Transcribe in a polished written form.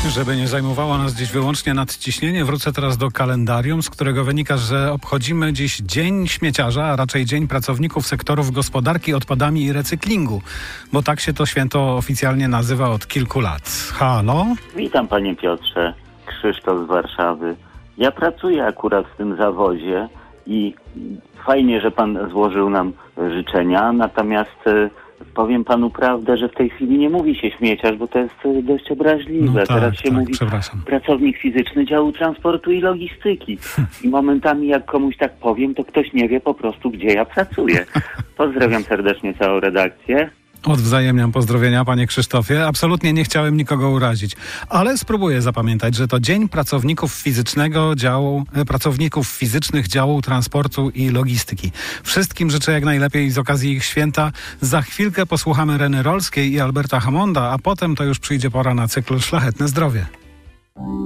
Żeby nie zajmowało nas dziś wyłącznie nadciśnienie, wrócę teraz do kalendarium, z którego wynika, że obchodzimy dziś Dzień Śmieciarza, a raczej Dzień Pracowników Sektorów Gospodarki Odpadami i Recyklingu, bo tak się to święto oficjalnie nazywa od kilku lat. Halo? Witam panie Piotrze, Krzysztof z Warszawy. Ja pracuję akurat w tym zawodzie i fajnie, że pan złożył nam życzenia, natomiast powiem panu prawdę, że w tej chwili nie mówi się śmieciarz, bo to jest dość obraźliwe. No teraz się mówi pracownik fizyczny działu transportu i logistyki. I momentami jak komuś tak powiem, to ktoś nie wie po prostu, gdzie ja pracuję. Pozdrawiam serdecznie całą redakcję. Odwzajemniam pozdrowienia, panie Krzysztofie. Absolutnie nie chciałem nikogo urazić, ale spróbuję zapamiętać, że to Dzień Pracowników Fizycznych Działu Transportu i Logistyki. Wszystkim życzę jak najlepiej z okazji ich święta. Za chwilkę posłuchamy Reny Rolskiej i Alberta Hammonda, a potem to już przyjdzie pora na cykl Szlachetne Zdrowie.